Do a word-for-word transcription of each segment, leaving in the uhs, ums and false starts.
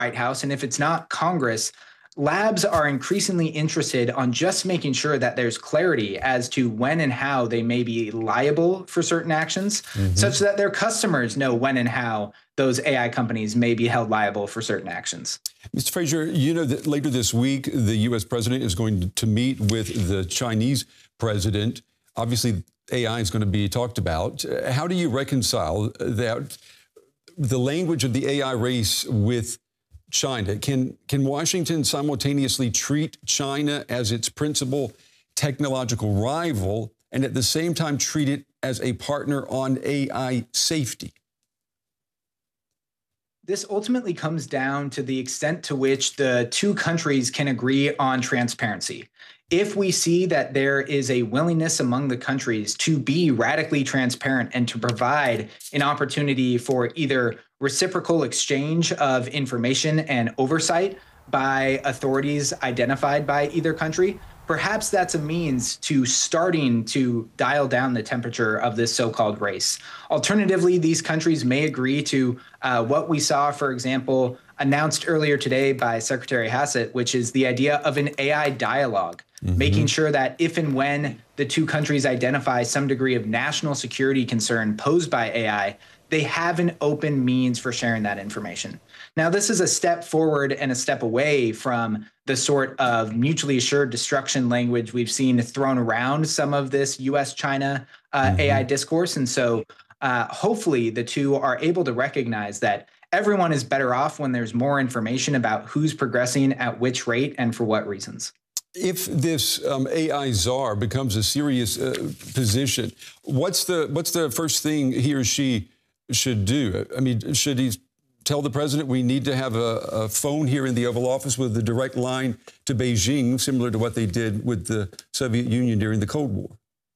White House, and if it's not Congress, labs are increasingly interested on just making sure that there's clarity as to when and how they may be liable for certain actions, mm-hmm. such that their customers know when and how those A I companies may be held liable for certain actions. Mister Frazier, you know that later this week, the U S president is going to meet with the Chinese president. Obviously, A I is going to be talked about. How do you reconcile that, the language of the A I race with China? Can, can Washington simultaneously treat China as its principal technological rival and at the same time treat it as a partner on A I safety? This ultimately comes down to the extent to which the two countries can agree on transparency. If we see that there is a willingness among the countries to be radically transparent and to provide an opportunity for either reciprocal exchange of information and oversight by authorities identified by either country, perhaps that's a means to starting to dial down the temperature of this so-called race. Alternatively, these countries may agree to uh, what we saw, for example, announced earlier today by Secretary Hassett, which is the idea of an A I dialogue, mm-hmm. making sure that if and when the two countries identify some degree of national security concern posed by A I, they have an open means for sharing that information. Now, this is a step forward and a step away from the sort of mutually assured destruction language we've seen thrown around some of this U S China uh, mm-hmm. A I discourse. And so uh, hopefully the two are able to recognize that everyone is better off when there's more information about who's progressing at which rate and for what reasons. If this um, A I czar becomes a serious uh, position, what's the what's the first thing he or she should do? I mean, should he tell the president we need to have a, a phone here in the Oval Office with a direct line to Beijing, similar to what they did with the Soviet Union during the Cold War?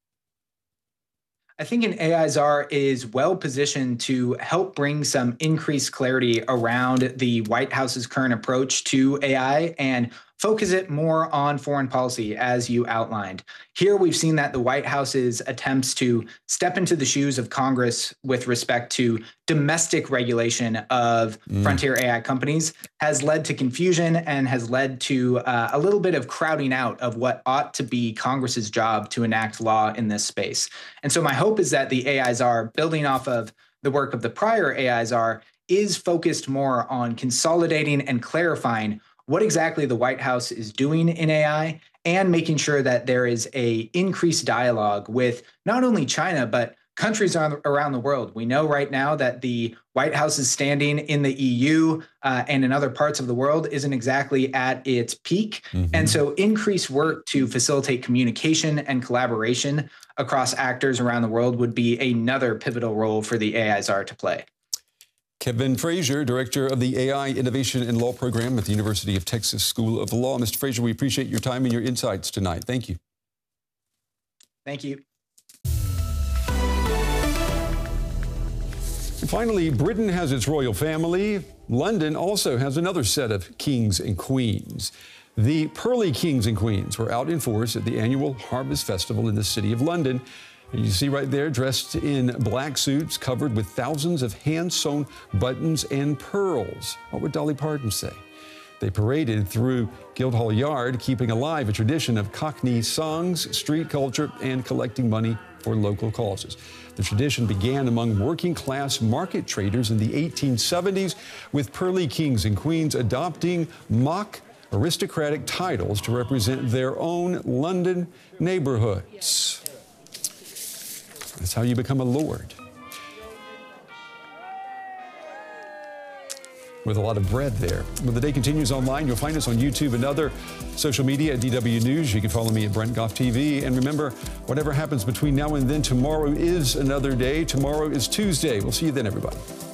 I think an A I czar is well positioned to help bring some increased clarity around the White House's current approach to A I and focus it more on foreign policy, as you outlined. Here, we've seen that the White House's attempts to step into the shoes of Congress with respect to domestic regulation of mm. frontier A I companies has led to confusion and has led to uh, a little bit of crowding out of what ought to be Congress's job to enact law in this space. And so my hope is that the A I czar, building off of the work of the prior A I czar, is focused more on consolidating and clarifying what exactly the White House is doing in A I and making sure that there is a increased dialogue with not only China, but countries around the world. We know right now that the White House's standing in the E U uh, and in other parts of the world isn't exactly at its peak. Mm-hmm. And so increased work to facilitate communication and collaboration across actors around the world would be another pivotal role for the A I czar to play. Kevin Frazier, Director of the A I Innovation and Law Program at the University of Texas School of Law. Mister Frazier, we appreciate your time and your insights tonight. Thank you. Thank you. And finally, Britain has its royal family. London also has another set of kings and queens. The pearly kings and queens were out in force at the annual Harvest Festival in the City of London. And you see right there, dressed in black suits covered with thousands of hand-sewn buttons and pearls. What would Dolly Parton say? They paraded through Guildhall Yard, keeping alive a tradition of Cockney songs, street culture, and collecting money for local causes. The tradition began among working-class market traders in the eighteen seventies, with pearly kings and queens adopting mock aristocratic titles to represent their own London neighborhoods. That's how you become a lord. With a lot of bread there. When the day continues online, you'll find us on YouTube and other social media at D W News. You can follow me at Brent Goff T V. And remember, whatever happens between now and then, tomorrow is another day. Tomorrow is Tuesday. We'll see you then, everybody.